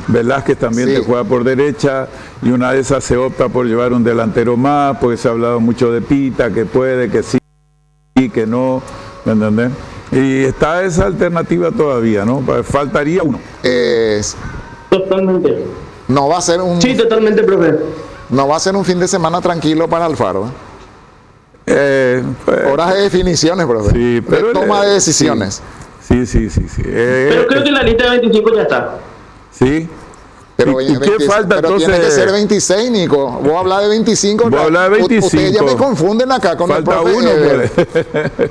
Velázquez también Sí. te juega por derecha, y una de esas se opta por llevar un delantero más, porque se ha hablado mucho de Pita, que puede, que sí, que no, ¿me entendés? Y está esa alternativa todavía, ¿no? Faltaría uno. Totalmente. No va a ser un, Sí, totalmente, profe. no va a ser un fin de semana tranquilo para Alfaro. Pues, Horas de definiciones, profe. sí, pero de toma de decisiones. sí. Pero creo que la lista de 25 ya está. Sí. Pero, ¿Y qué falta pero entonces? tiene que ser 26, Nico. Vos hablas de 25. Vos hablas de 25. Ustedes ya me confunden acá con Falta el profe. uno, pues.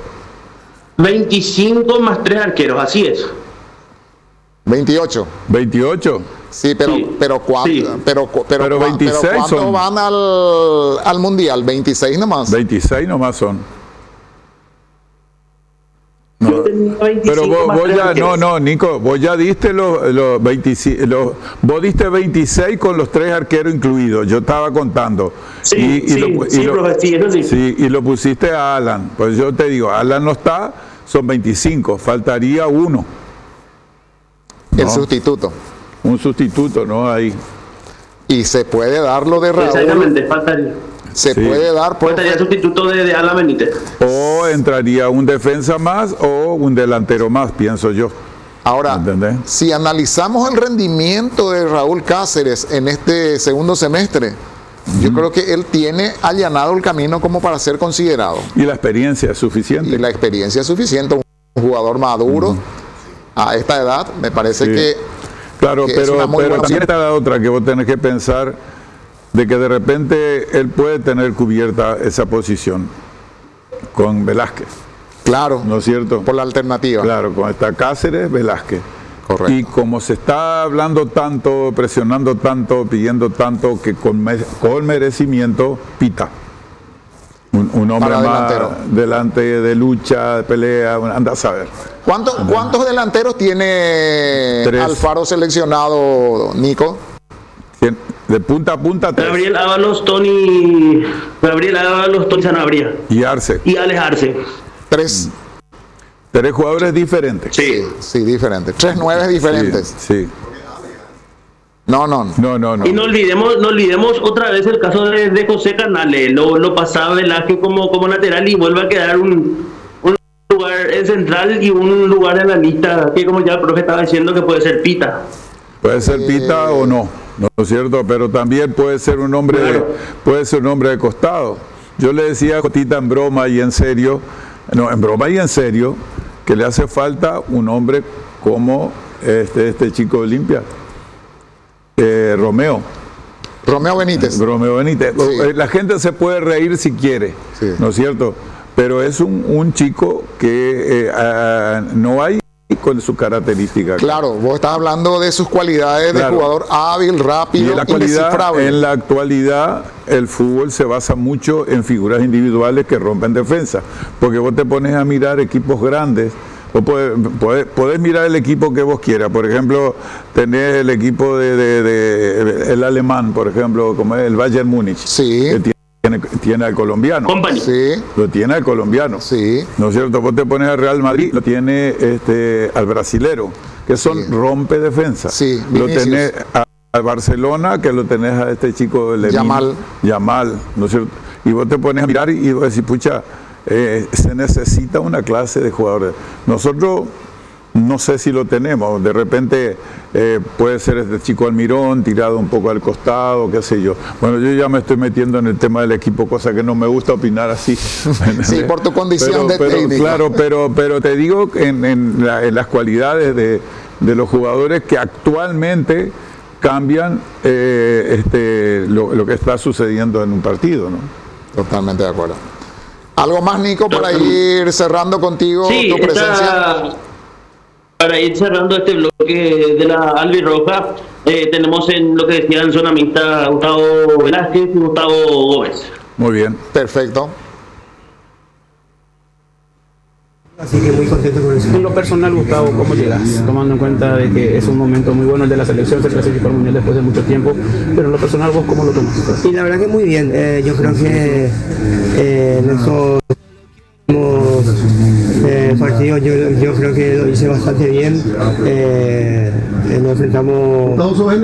25 más 3 arqueros, así es. 28. 28. Sí, pero, Sí. pero, Sí. pero 26 ¿cuántos son? van al mundial? 26 nomás. 26 nomás son. Yo tenía 25 Pero vos más 3 ya, arqueros. no, Nico, vos ya diste los 25, vos diste 26 con los 3 arqueros incluidos, yo estaba contando. Sí, profe, sí, eso sí. Sí, y lo pusiste a Alan, pues yo te digo, Alan no está, son 25, faltaría uno. El No. sustituto. Un sustituto, ¿no? Ahí. Y se puede dar lo de Raúl. Exactamente, faltaría. Se Sí. puede dar por Faltaría el sustituto de Alan Benítez. O entraría un defensa más o un delantero más, pienso yo. Ahora, ¿Entendés? si analizamos el rendimiento de Raúl Cáceres en este segundo semestre, yo creo que él tiene allanado el camino como para ser considerado. Y la experiencia es Y suficiente. la experiencia es suficiente. Un jugador maduro a esta edad, me parece Sí. que Claro, que es pero una muy buena también opción. está la otra que vos tenés que pensar de que de repente él puede tener cubierta esa posición con Velázquez, claro, ¿no es cierto? por la alternativa. Claro, con esta Cáceres, Velázquez. Correcto. Y como se está hablando tanto, presionando tanto, pidiendo tanto, que con merecimiento, Pita. Un hombre Para más delantero. delante de lucha, de pelea, anda a saber. ¿Cuántos delanteros tiene 3. Alfaro seleccionado, Nico? De punta a punta, 3. Gabriel Ábalos, Tony Sanabria Y Arce. y Alex Arce. 3. 3 jugadores diferentes. Sí. Sí, diferentes. 3 nueves diferentes. Sí. No. Y no olvidemos otra vez el caso de José Canales. Lo pasaba Velázquez como lateral y vuelve a quedar un lugar en central y un lugar en la lista que, como ya el profe estaba diciendo, que puede ser Pita. Puede ser Pita o no, ¿no es cierto? Pero también puede ser un hombre de costado. Yo le decía a Cotita en broma y en serio, que le hace falta un hombre como este chico de Olimpia, Romeo Benítez. Sí. La gente se puede reír si quiere, Sí. ¿no es cierto? Pero es un chico que no hay con su característica. Claro, vos estás hablando de sus cualidades de jugador hábil, Y rápido, en la actualidad el fútbol se basa mucho en figuras individuales que rompen defensa, porque vos te pones a mirar equipos grandes, vos podés mirar el equipo que vos quieras. Por ejemplo, tenés el equipo el alemán, por ejemplo, como es el Bayern Múnich, Sí. que tiene al colombiano. Company. Sí, Lo tiene al colombiano. sí. ¿No es cierto? Vos te pones al Real Madrid, lo tiene al brasilero, que son Sí. rompe defensa. Sí, Lo Vinicius. tenés al Barcelona, que lo tenés a este chico de Yamal, ¿no es cierto? Y vos te pones a mirar y vos decís, pucha, se necesita una clase de jugadores. Nosotros no sé si lo tenemos, de repente puede ser este chico Almirón tirado un poco al costado, qué sé yo. Bueno, yo ya me estoy metiendo en el tema del equipo, cosa que no me gusta opinar así. Sí, por tu condición de técnico. Claro, pero te digo que en las cualidades de los jugadores que actualmente cambian lo que está sucediendo en un partido, ¿no? Totalmente de acuerdo. ¿Algo más, Nico, para ir cerrando contigo Sí, tu presencia? Para ir cerrando este bloque de la albirroja, tenemos en lo que decía en zona mixta Gustavo Velázquez y Gustavo Gómez. Muy bien. Perfecto. Así que muy contento con eso. En lo personal, Gustavo, ¿cómo llegas? Tomando en cuenta de que es un momento muy bueno el de la selección, se clasificó al Mundial después de mucho tiempo, pero en lo personal, ¿vos cómo lo tomas? Y la verdad que muy bien. Yo creo que en estos últimos partidos yo creo que lo hice bastante bien. Nos enfrentamos